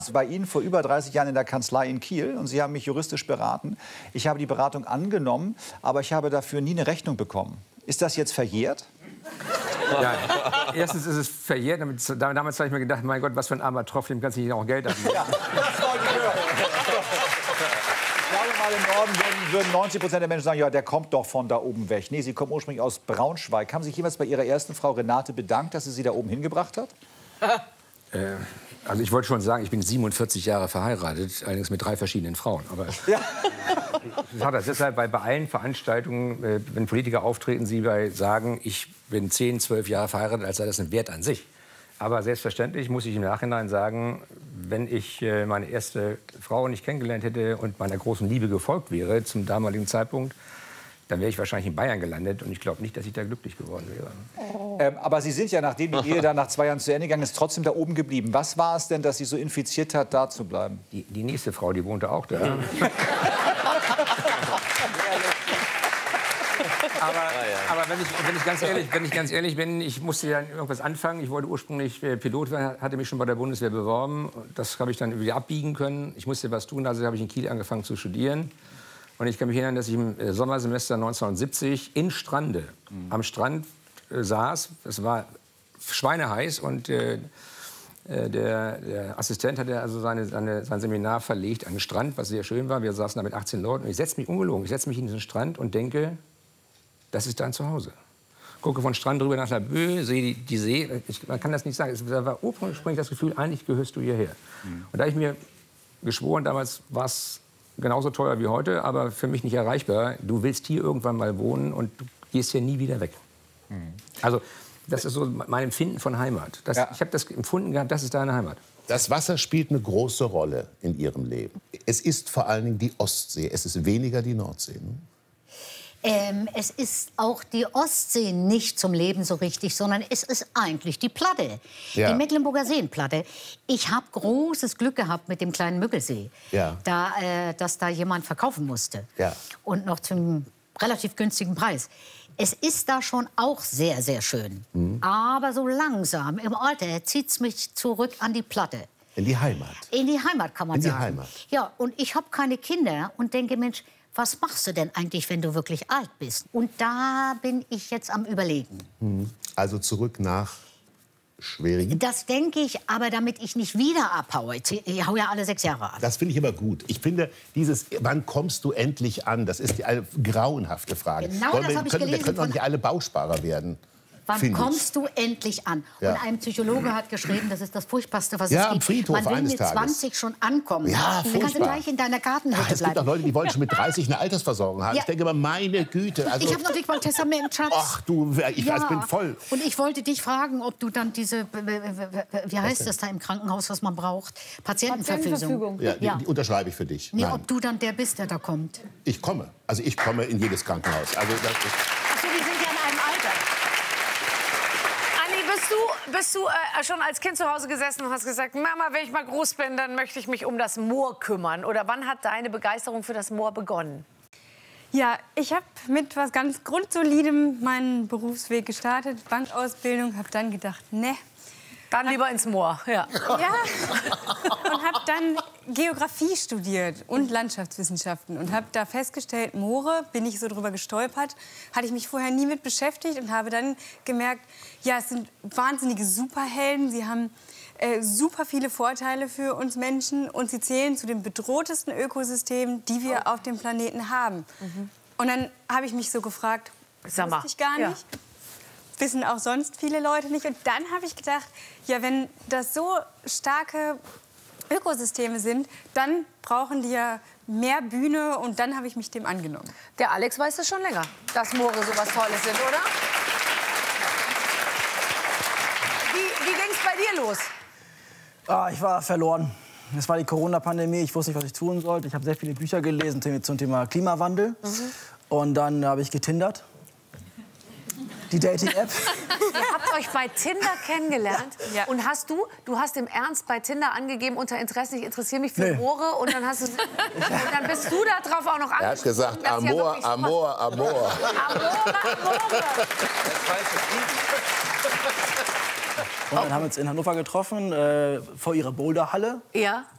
Bei Ihnen vor über 30 Jahren in der Kanzlei in Kiel und Sie haben mich juristisch beraten. Ich habe die Beratung angenommen, aber ich habe dafür nie eine Rechnung bekommen. Ist das jetzt verjährt? Ja, erstens ist es verjährt. Damals habe ich mir gedacht, mein Gott, was für ein armer Tropf, dem kannst du nicht auch Geld abnehmen. Ja, das wollte ich hören. Ich glaube mal, im Norden würden 90% der Menschen sagen, ja, der kommt doch von da oben weg. Nee, Sie kommen ursprünglich aus Braunschweig. Haben Sie sich jemals bei Ihrer ersten Frau Renate bedankt, dass sie Sie da oben hingebracht hat? Also ich wollte schon sagen, ich bin 47 Jahre verheiratet, allerdings mit 3 verschiedenen Frauen. Aber ja. Ich sage das deshalb, weil bei allen Veranstaltungen, wenn Politiker auftreten, sie sagen, ich bin 10, 12 Jahre verheiratet, als sei das ein Wert an sich. Aber selbstverständlich muss ich im Nachhinein sagen, wenn ich meine erste Frau nicht kennengelernt hätte und meiner großen Liebe gefolgt wäre zum damaligen Zeitpunkt, dann wäre ich wahrscheinlich in Bayern gelandet. Und ich glaube nicht, dass ich da glücklich geworden wäre. Aber Sie sind ja, nachdem die Ehe dann nach 2 Jahren zu Ende gegangen ist, trotzdem da oben geblieben. Was war es denn, das Sie so infiziert hat, da zu bleiben? Die nächste Frau, die wohnte auch da. Aber wenn ich ganz ehrlich bin, ich musste ja irgendwas anfangen. Ich wollte ursprünglich Pilot werden, hatte mich schon bei der Bundeswehr beworben. Das habe ich dann wieder abbiegen können. Ich musste was tun, also habe ich in Kiel angefangen zu studieren. Und ich kann mich erinnern, dass ich im Sommersemester 1970 in Strande, am Strand saß. Es war schweineheiß und der Assistent hatte also sein Seminar verlegt an den Strand, was sehr schön war. Wir saßen da mit 18 Leuten. Und ich setze mich, ungelogen, ich setze mich in diesen Strand und denke, das ist dein Zuhause. Gucke von Strand rüber nach La Böe, sehe die See. Man kann das nicht sagen. Es war ursprünglich das Gefühl, eigentlich gehörst du hierher. Und da habe ich mir geschworen, damals war es genauso teuer wie heute, aber für mich nicht erreichbar. Du willst hier irgendwann mal wohnen und du gehst hier nie wieder weg. Also das ist so mein Empfinden von Heimat. Ich habe das empfunden gehabt, das ist deine Heimat. Das Wasser spielt eine große Rolle in Ihrem Leben. Es ist vor allen Dingen die Ostsee, es ist weniger die Nordsee. Ne? Es ist auch die Ostsee nicht zum Leben so richtig, sondern es ist eigentlich die Platte, die Mecklenburger Seenplatte. Ich habe großes Glück gehabt mit dem kleinen Müggelsee, dass da jemand verkaufen musste und noch zum relativ günstigen Preis. Es ist da schon auch sehr, sehr schön, aber so langsam im Alter zieht es mich zurück an die Platte. In die Heimat. In die Heimat kann man sagen. In die Heimat. Ja, und ich habe keine Kinder und denke, Mensch, was machst du denn eigentlich, wenn du wirklich alt bist? Und da bin ich jetzt am Überlegen. Also zurück nach Schwerin? Das denke ich, aber damit ich nicht wieder abhaue. Ich hau ja alle 6 Jahre ab. Das finde ich aber gut. Ich finde, wann kommst du endlich an? Das ist eine grauenhafte Frage. Genau das habe ich gelesen. Wir können doch nicht alle Bausparer werden. Wann kommst du endlich an? Ja. Und ein Psychologe hat geschrieben, das ist das Furchtbarste, was es gibt. Am Friedhof Man will eines mit Tages. 20 schon ankommen. Ja, dann kannst du gleich in deiner Gartenhütte bleiben. Es gibt auch Leute, die wollen schon mit 30 eine Altersversorgung haben. Ich denke immer, meine Güte. Also, ich habe noch nicht mal Testament, Schatz. Ach du, ich bin voll. Und ich wollte dich fragen, ob du dann diese, wie heißt das da im Krankenhaus, was man braucht? Patientenverfügung. Ja, die unterschreibe ich für dich. Nee, ob du dann der bist, der da kommt. Ich komme. Also ich komme in jedes Krankenhaus. Also das ist Ach so, wir sind ja in einem Alter. Bist du schon als Kind zu Hause gesessen und hast gesagt, Mama, wenn ich mal groß bin, dann möchte ich mich um das Moor kümmern? Oder wann hat deine Begeisterung für das Moor begonnen? Ja, ich habe mit was ganz Grundsolidem meinen Berufsweg gestartet, Bankausbildung, habe dann gedacht, ne. Dann lieber ins Moor, ja. Ja, und habe dann Geografie studiert und Landschaftswissenschaften und habe da festgestellt, Moore, bin ich so drüber gestolpert, hatte ich mich vorher nie mit beschäftigt und habe dann gemerkt, ja, es sind wahnsinnige Superhelden, sie haben super viele Vorteile für uns Menschen und sie zählen zu den bedrohtesten Ökosystemen, die wir auf dem Planeten haben. Und dann habe ich mich so gefragt, das wusste ich gar nicht. Wissen auch sonst viele Leute nicht. Und dann habe ich gedacht, ja, wenn das so starke Ökosysteme sind, dann brauchen die ja mehr Bühne. Und dann habe ich mich dem angenommen. Der Alex weiß das schon länger, dass Moore so was Tolles sind, oder? Wie ging es bei dir los? Ich war verloren. Es war die Corona-Pandemie. Ich wusste nicht, was ich tun sollte. Ich habe sehr viele Bücher gelesen zum Thema Klimawandel. Und dann habe ich getindert. Die Dating-App. Ihr habt euch bei Tinder kennengelernt. Ja. Und du hast im Ernst bei Tinder angegeben, unter Interesse, ich interessiere mich für Moore. Und dann, und dann bist du da drauf auch noch angekommen. Er hat gesagt, Amor, ja Amor, Amor. Und dann haben wir uns in Hannover getroffen, vor ihrer Boulderhalle. Ja.